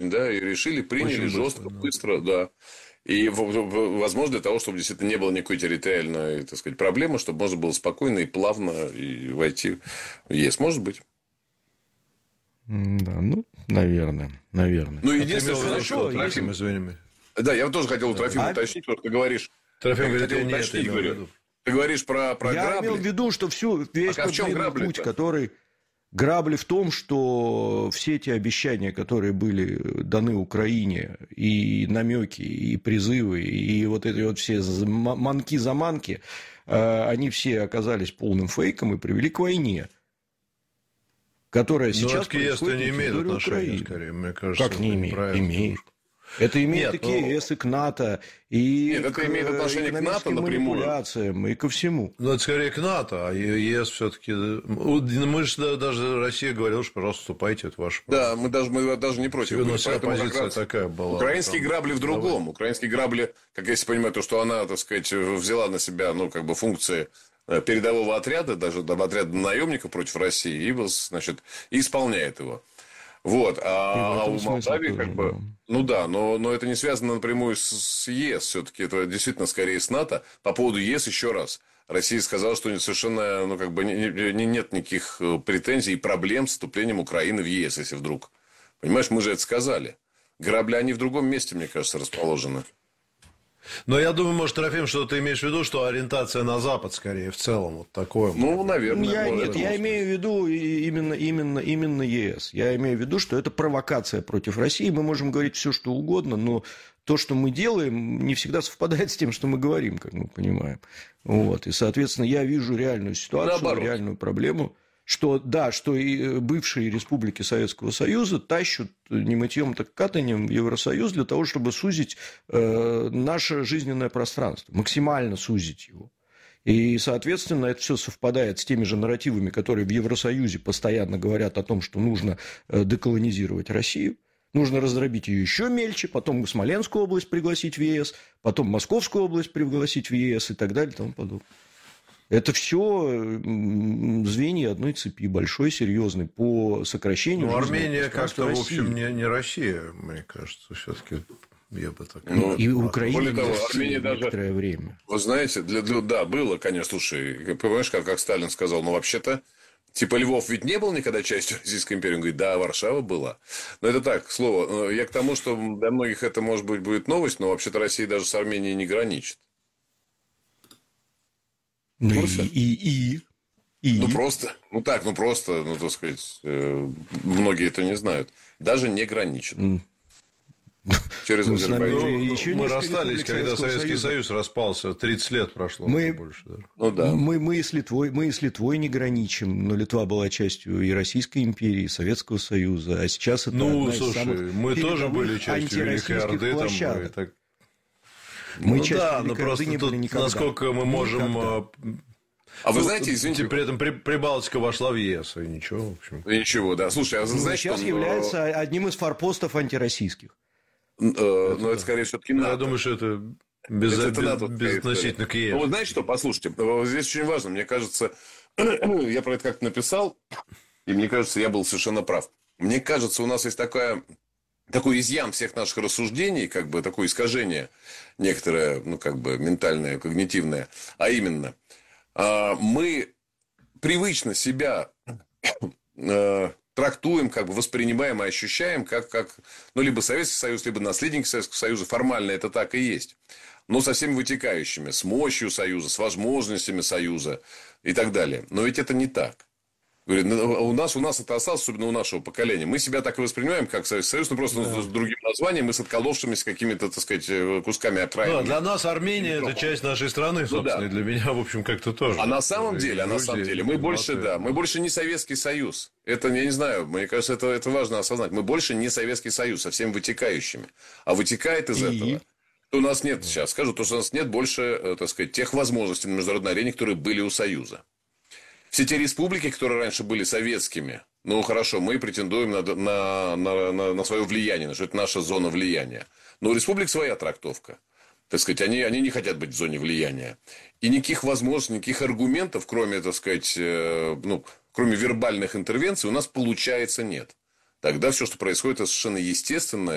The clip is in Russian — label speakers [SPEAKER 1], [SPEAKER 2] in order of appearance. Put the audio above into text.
[SPEAKER 1] очень, да, и решили, приняли
[SPEAKER 2] Очень
[SPEAKER 1] жестко,
[SPEAKER 2] да.
[SPEAKER 1] быстро, да. И, возможно, для того, чтобы действительно не было никакой территориальной, так сказать, проблемы, чтобы можно было спокойно и плавно и войти в ЕС. Может быть.
[SPEAKER 2] Да, ну, наверное.
[SPEAKER 1] Ну,
[SPEAKER 2] А ты
[SPEAKER 1] единственное,
[SPEAKER 2] имел в виду, что
[SPEAKER 1] Трофим,
[SPEAKER 2] Трофим, извини.
[SPEAKER 1] да, я тоже хотел у
[SPEAKER 2] Да.
[SPEAKER 1] Трофима уточнить, потому что ты говоришь...
[SPEAKER 2] Трофим говорит,
[SPEAKER 1] хотел
[SPEAKER 2] я не это
[SPEAKER 1] уточнить,
[SPEAKER 2] имел в
[SPEAKER 1] говорю.
[SPEAKER 2] виду.
[SPEAKER 1] Ты говоришь про
[SPEAKER 2] Я имел в
[SPEAKER 1] грабли.
[SPEAKER 2] виду, что весь
[SPEAKER 1] А в
[SPEAKER 2] тот
[SPEAKER 1] чем
[SPEAKER 2] длинный путь,
[SPEAKER 1] грабли-то?
[SPEAKER 2] который... Грабли в том, что все эти обещания, которые были даны Украине, и намеки, и призывы, и вот эти вот все манки-заманки, они все оказались полным фейком и привели к войне, которая сейчас происходит
[SPEAKER 3] не
[SPEAKER 2] на
[SPEAKER 3] имеет
[SPEAKER 2] территории
[SPEAKER 3] отношения,
[SPEAKER 2] Украины.
[SPEAKER 3] скорее, мне кажется.
[SPEAKER 2] Как не имеет?
[SPEAKER 3] неправильно.
[SPEAKER 2] Имеет. Это имеет
[SPEAKER 3] Нет,
[SPEAKER 2] и к ЕС, и к НАТО, и
[SPEAKER 1] Нет, это имеет отношение к НАТО
[SPEAKER 2] экономическим
[SPEAKER 1] напрямую.
[SPEAKER 2] манипуляциям, и ко всему.
[SPEAKER 3] Ну, это скорее к НАТО, а ЕС все-таки... Мы же даже Россия говорила, что, пожалуйста, вступайте, это ваше право.
[SPEAKER 1] Да, мы даже не против.
[SPEAKER 3] Но вся
[SPEAKER 1] Поэтому как
[SPEAKER 3] позиция
[SPEAKER 1] раз
[SPEAKER 3] такая была.
[SPEAKER 1] украинские грабли в другом. Украинские грабли, как я понимаю, то, что она, так сказать, взяла на себя, ну, как бы функции передового отряда, даже отряда наемников против России, и, значит, и исполняет его. Вот, а у Молдавии
[SPEAKER 2] тоже,
[SPEAKER 1] как бы...
[SPEAKER 2] да.
[SPEAKER 1] Ну да, но это не связано напрямую с ЕС. Все-таки это действительно скорее с НАТО. По поводу ЕС еще раз. Россия сказала, что совершенно, ну, как бы нет никаких претензий и проблем с вступлением Украины в ЕС, если вдруг. Понимаешь, мы же это сказали. Грабли, они в другом месте, мне кажется, расположены.
[SPEAKER 3] Но я думаю, может, Трофим, что ты имеешь в виду, что ориентация на Запад, скорее, в целом, вот такое.
[SPEAKER 1] Ну, наверное.
[SPEAKER 2] Я имею в виду именно ЕС. Я имею в виду, что это провокация против России. Мы можем говорить все, что угодно, но то, что мы делаем, не всегда совпадает с тем, что мы говорим, как мы понимаем. Вот. И, соответственно, я вижу реальную ситуацию,
[SPEAKER 1] Наоборот.
[SPEAKER 2] реальную проблему. Что, да, что и бывшие республики Советского Союза тащат не мытьем, так катанием в Евросоюз для того, чтобы сузить наше жизненное пространство, максимально сузить его. И, соответственно, это все совпадает с теми же нарративами, которые в Евросоюзе постоянно говорят о том, что нужно деколонизировать Россию, нужно раздробить ее еще мельче, потом Смоленскую область пригласить в ЕС, потом Московскую область пригласить в ЕС и так далее и тому подобное. Это все звенья одной цепи, большой, серьезный, по сокращению.
[SPEAKER 3] Ну, Армения как-то,
[SPEAKER 2] России.
[SPEAKER 3] в общем, не Россия, мне кажется, все-таки я бы так...
[SPEAKER 2] Ну, и Украина
[SPEAKER 1] того, Армения даже...
[SPEAKER 2] некоторое время.
[SPEAKER 1] Вы знаете, да, было, конечно, слушай, понимаешь, как Сталин сказал, но вообще-то, типа, Львов ведь не был никогда частью Российской империи. Он говорит, да, Варшава была. Но это так, к слову. Я к тому, что для многих это, может быть, будет новость, но вообще-то Россия даже с Арменией не граничит.
[SPEAKER 2] Ну,
[SPEAKER 1] и... Ну, просто, так сказать, многие это не знают. Даже не граничит. Через Азербайджан.
[SPEAKER 3] Мы расстались, когда Советский Союз распался, 30 лет прошло. Больше, даже.
[SPEAKER 1] Ну, да.
[SPEAKER 2] Мы с Литвой не граничим, но Литва была частью и Российской империи, и Советского Союза, а сейчас это одна из самых
[SPEAKER 3] мы тоже были частью Великой Орды.
[SPEAKER 2] площадок.
[SPEAKER 3] Мы частью Великой Орды не были никогда. Насколько мы можем...
[SPEAKER 1] А вы знаете, извините...
[SPEAKER 3] При этом Прибалтика вошла в ЕС, и ничего, в общем.
[SPEAKER 1] Ничего, да. Слушай, а знаешь,
[SPEAKER 2] сейчас является одним из форпостов антироссийских.
[SPEAKER 1] Но это скорее все-таки НАТО.
[SPEAKER 3] Я думаю, что это безотносительно к ЕС.
[SPEAKER 1] Ну, вот знаете что, послушайте, здесь очень важно, мне кажется, я про это как-то написал, и мне кажется, я был совершенно прав. Мне кажется, у нас есть такой изъян всех наших рассуждений, как бы такое искажение некоторое, ну, как бы ментальное, когнитивное, а именно, мы привычно себя трактуем, как бы воспринимаем и ощущаем, как ну, либо Советский Союз, либо наследники Советского Союза. Формально это так и есть. Но со всеми вытекающими, с мощью Союза, с возможностями Союза и так далее. Но ведь это не так. Говорит, у нас это осталось, особенно у нашего поколения. Мы себя так и воспринимаем, как Советский Союз, но просто с другим названием, мы с отколовшимися какими-то, так сказать, кусками окраин.
[SPEAKER 3] Да, для нас Армения – это часть нашей страны, собственно, и для меня, в общем, как-то тоже.
[SPEAKER 1] А на самом деле, мы больше не Советский Союз. Это, я не знаю, мне кажется, это важно осознать. Мы больше не Советский Союз со всеми вытекающими. А вытекает из этого, что у нас нет, сейчас скажу, то, что у нас нет больше, так сказать, тех возможностей на международной арене, которые были у Союза. Все те республики, которые раньше были советскими, ну, хорошо, мы претендуем на свое влияние, что это наша зона влияния. Но у республик своя трактовка. Так сказать, они не хотят быть в зоне влияния. И никаких возможностей, никаких аргументов, кроме, так сказать, кроме вербальных интервенций, у нас, получается, нет. Тогда все, что происходит, это совершенно естественно.